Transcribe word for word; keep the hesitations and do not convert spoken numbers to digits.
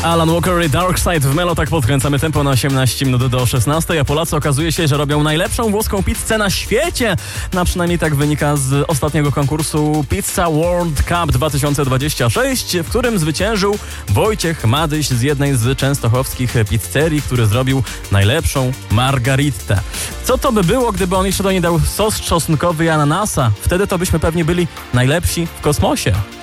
Alan Walker i Dark Side w Melo. Tak podkręcamy tempo na osiemnaście minut do szesnastej, a Polacy okazuje się, że robią najlepszą włoską pizzę na świecie. No przynajmniej tak wynika z ostatniego konkursu Pizza World Cup dwa tysiące dwudziesty szósty, w którym zwyciężył Wojciech Madyś z jednej z częstochowskich pizzerii, który zrobił najlepszą margaritę. Co to by było, gdyby on jeszcze do niej dał sos czosnkowy i ananasa? Wtedy to byśmy pewnie byli najlepsi w kosmosie.